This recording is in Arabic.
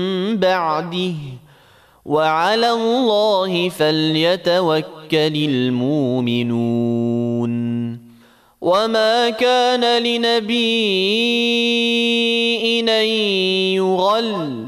بعده وعلى الله فليتوكل المؤمنون. وما كان لنبي أن يغل